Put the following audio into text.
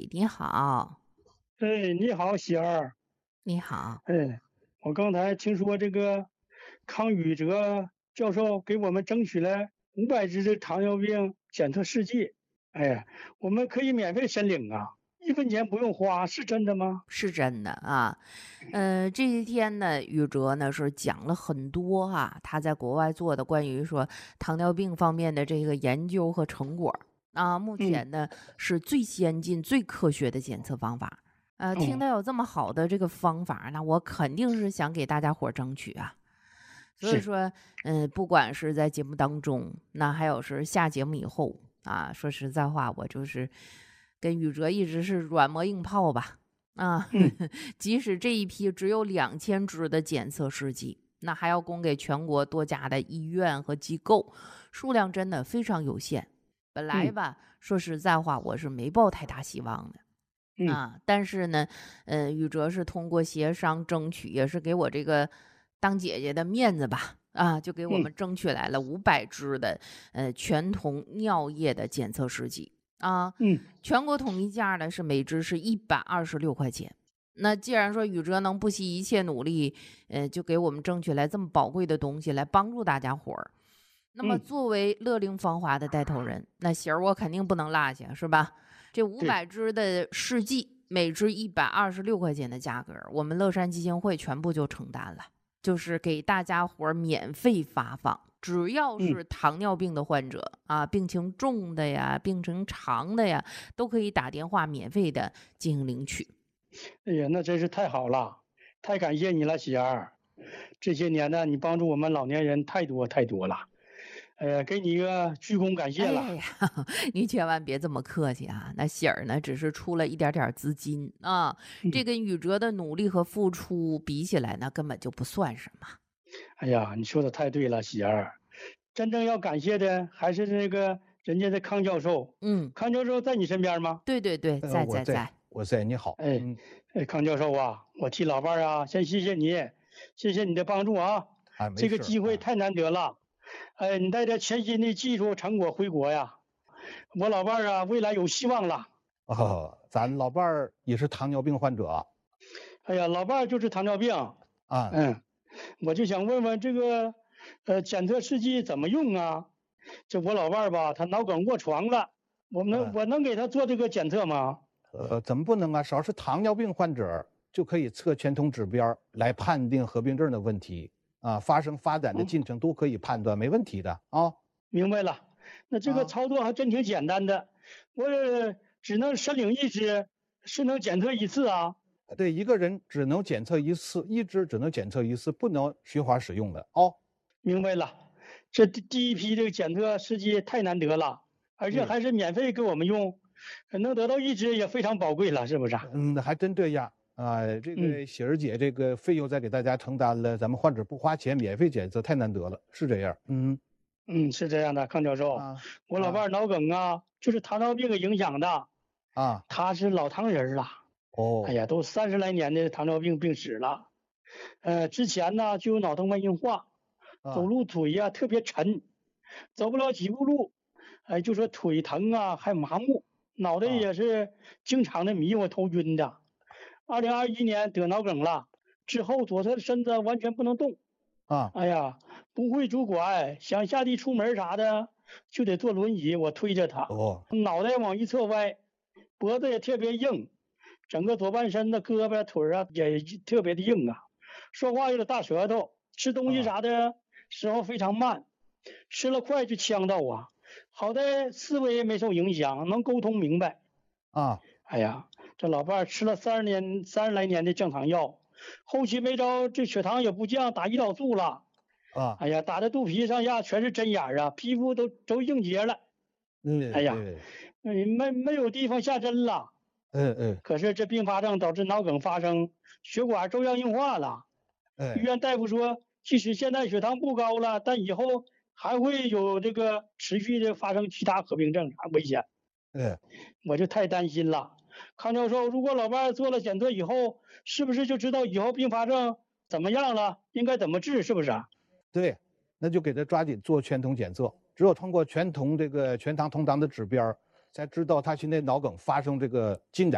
你好， 哎，你好，喜儿。 你好。 哎，我刚才听说这个康宇哲教授给我们争取了500支的糖尿病检测试剂。哎，我们可以免费申领啊，1分钱不用花，是真的吗？ 是真的啊。这些天呢，宇哲呢是讲了很多他在国外做的关于说糖尿病方面的这个研究和成果啊，目嗯。 前呢是最先进、最科学的检测方法。听哦。 到有这么好的这个方法，那我肯定是想给大家伙儿争取啊。所以是。 说，不管是在节目当中，那还有是下节目以后啊，说实在话，我就是跟宇哲一直是软磨硬泡吧。啊， 嗯。 即使这一批只有2000支的检测试剂，那还要供给全国多家的医院和机构，数量真的非常有限。本来嗯。 吧，说实在话，我是没抱太大希望的。 嗯。 但是呢，宇哲是通过协商争取，也是给我这个当姐姐的面子吧，就给我嗯。 们争取来了500支的全酮尿液的检测试剂啊， 嗯。 全国统一价呢是每支是126块钱。那既然说宇哲能不惜一切努力，就给我们争取来这么宝贵的东西来帮助大家伙儿，那么嗯。 作为乐龄芳华的带头人，那喜儿我肯定不能落下，是吧？这五对。 百支的试剂，每支126块钱的价格，我们乐山基金会全部就承担了，就是给大家伙儿免费发放。只要嗯。 是糖尿病的患者病情重的呀，病程长的呀，都可以打电话免费的进行领取。 哎呀，那真是太好了，太感谢你了，喜儿。这些年呢，你帮助我们老年人太多太多了。哎呀，给你一个鞠躬感谢了。 哎呀呀，您千万别这么客气那喜儿呢，只是出了一点点儿资金啊，这嗯。 跟宇哲的努力和付出比起来呢，根本就不算什么。 哎呀，你说的太对了，喜儿。真正要感谢的还是那个人家的康教授。 嗯， 康教授在你身边吗？ 对对对，在我在， 在在。 我在，你好。 哎。康教授啊，我替老伴儿先谢谢你，谢谢你的帮助啊。 没这个事儿啊。 机会太难得了。你带着全新的技术成果回国呀，我老伴儿未来有希望了。 咱老伴儿也是糖尿病患者哎呀，老伴儿就是糖尿病。 啊。 嗯。我就想问问这个，检测试剂怎么用啊？这我老伴儿吧，他脑梗卧床了，我能给他做这个检测吗？ 怎么不能啊？只要是糖尿病患者就可以测全酮指标来判定合并症的问题啊，发展的嗯。 进程都可以判断，没问题的啊。 明白了。那这个啊， 操作还真挺简单的。我只能申领一支，是能检测一次啊？ 对，一个人只能检测一次，一支只能检测一次，不能循环使用的哦。 明白了。这第一批这个检测试剂太难得了，而且对。 还是免费给我们用，能得到一支也非常宝贵了，是不是？ 还真这样啊。这嗯。 个喜儿姐这个费用再给大家承担了，咱们患者不花钱，免费检测太难得了，是这样。 嗯，是这样的，康教授。 啊我老伴儿脑梗就是糖尿病给影响的。 啊。 他是老糖人了。哎哦。 呀，都30来年的糖尿病病史了。之前呢就有脑动脉硬化，走啊路腿特别沉，走不了几步路。就说腿疼还麻木，脑袋啊也是经常的迷糊头晕的。2021年得脑梗了，之后左侧的身子完全不能动。 啊。 哎呀，不会拄拐，想下地出门啥的就得坐轮椅，我推着他， 哦。 脑袋往一侧歪，脖子也特别硬，整个左半身的胳膊腿也特别的硬说话有点大舌头，吃东西啊啥的时候非常慢，吃了快就呛到好在思维没受影响，能沟通明白。 啊哎呀，这老伴儿吃了30来年的降糖药，后期没招，这血糖也不降，打胰岛素了。 啊。 哎呀，打的肚皮上下全是针眼皮肤都硬结了。哎呀， 对。 没有地方下针了。 嗯。 可是这并发症导致脑梗发生，血管粥样硬化了。医哎。 院大夫说，即使现在血糖不高了，但以后还会有这个持续的发生其他合并症，危险。 哎。 我就太担心了。康教授，如果老伴儿做了检测以后，是不是就知道以后并发症怎么样了，应该怎么治，是不是？ 对，那就给他抓紧做全酮检测，只有通过全酮这个全糖同档的指标，才知道他现在脑梗发生这个进展。